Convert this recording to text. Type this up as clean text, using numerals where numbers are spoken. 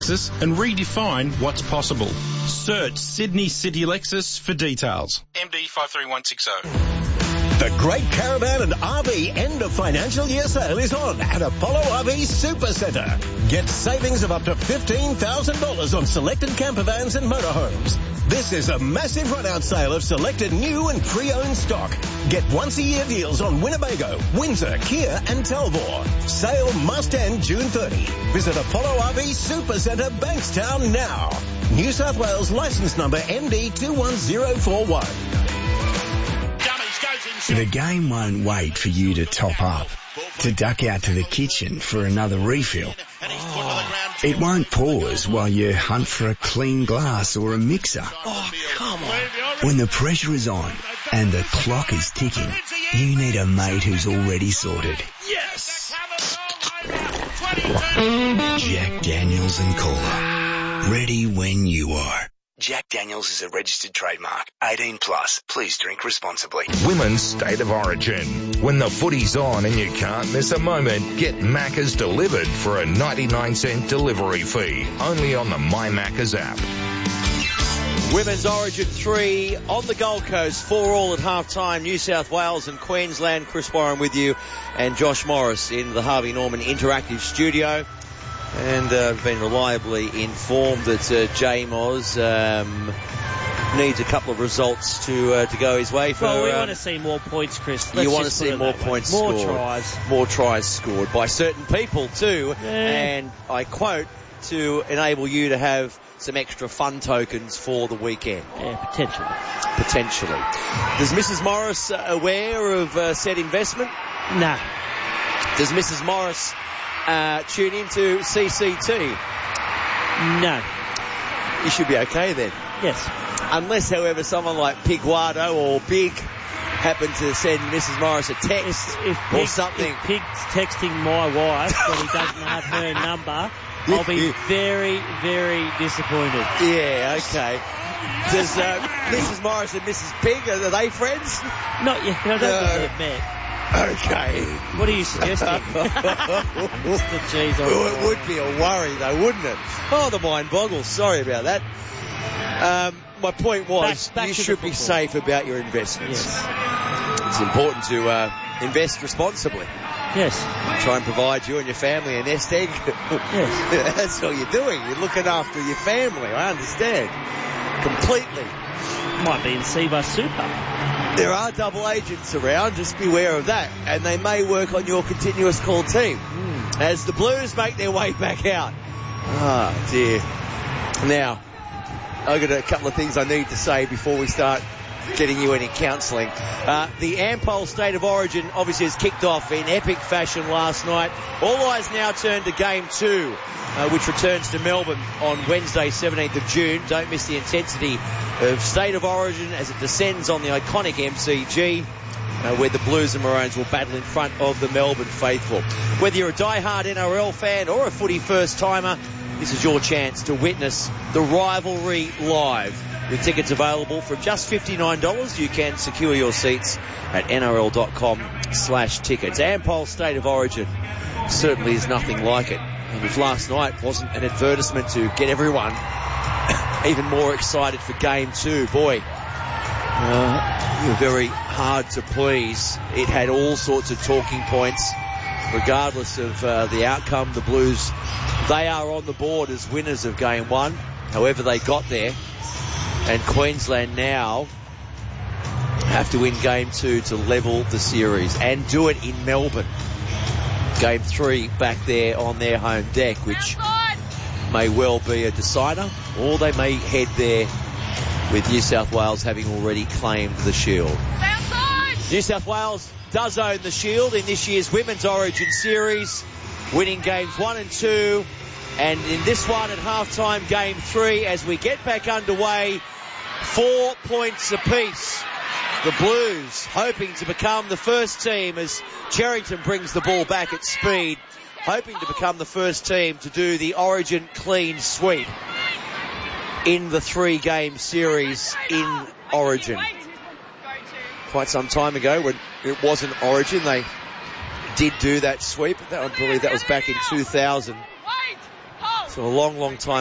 Lexus and redefine what's possible. Search Sydney City Lexus for details. MD 53160. The Great Caravan and RV end of financial year sale is on at Apollo RV Supercentre. Get savings of up to $15,000 on selected campervans and motorhomes. This is a massive run-out sale of selected new and pre-owned stock. Get once-a-year deals on Winnebago, Windsor, Kia and Talbot. Sale must end June 30. Visit Apollo RV Supercentre, Bankstown now. New South Wales licence number MD21041. The game won't wait for you to top up, to duck out to the kitchen for another refill. It won't pause while you hunt for a clean glass or a mixer. Oh, come on. When the pressure is on and the clock is ticking, you need a mate who's already sorted. Yes! Jack Daniels and Cola. Ready when you are. Jack Daniels is a registered trademark. 18 plus. Please drink responsibly. Women's State of Origin. When the footy's on and you can't miss a moment, get Macca's delivered for a 99-cent delivery fee. Only on the My Macca's app. Women's Origin 3 on the Gold Coast, 4-4 at half-time. New South Wales and Queensland. Chris Byron with you and Josh Morris in the Harvey Norman Interactive Studio. And I've been reliably informed that J-Moz needs a couple of results to go his way. Well, we want to see more points, Chris. You want to see more points scored. More tries. More tries scored by certain people too. Yeah. And I quote, to enable you to have some extra fun tokens for the weekend. Yeah, potentially. Is Mrs. Morris aware of said investment? No. Does Mrs. Morris tune into CCT? No. You should be okay then. Yes. Unless, however, someone like Piguardo or Big happen to send Mrs. Morris a text or something. If Pig's texting my wife when he doesn't have her number, I'll be very, very disappointed. Yeah, okay. Does Mrs. Morris and Mrs. Pig, are they friends? Not yet. I don't think they've met. Okay. What are you suggesting? Jeez, it would be a worry, though, wouldn't it? Oh, the mind boggles. Sorry about that. My point was, back you to should be safe about your investments. Yes. It's important to invest responsibly. Yes. Try and provide you and your family a nest egg. Yes. That's all you're doing. You're looking after your family. I understand. Completely. Might be in SEBA Super. There are double agents around, just beware of that. And they may work on your continuous call team as the Blues make their way back out. Ah, dear. Now, I've got a couple of things I need to say before we start getting you any counselling. The Ampol State of Origin obviously has kicked off in epic fashion last night. All eyes now turn to Game 2, which returns to Melbourne on Wednesday, 17th of June. Don't miss the intensity of State of Origin as it descends on the iconic MCG, where the Blues and Maroons will battle in front of the Melbourne faithful. Whether you're a die-hard NRL fan or a footy first-timer, this is your chance to witness the rivalry live. With tickets available for just $59, you can secure your seats at nrl.com/tickets. Ampol State of Origin certainly is nothing like it. And if last night wasn't an advertisement to get everyone even more excited for Game 2, boy, you're very hard to please. It had all sorts of talking points. Regardless of the outcome, the Blues, they are on the board as winners of Game 1, however they got there. And Queensland now have to win Game 2 to level the series and do it in Melbourne. Game 3 back there on their home deck, which may well be a decider, or they may head there with New South Wales having already claimed the Shield. New South Wales does own the Shield in this year's Women's Origin Series, winning Games 1 and 2. And in this one at halftime, Game 3, as we get back underway, 4 points apiece. The Blues hoping to become the first team as Cherrington brings the ball back at speed, hoping to become the first team to do the Origin clean sweep in the 3-game series in Origin. Quite some time ago when it wasn't Origin, they did do that sweep. I believe that was back in 2000. So a long, long time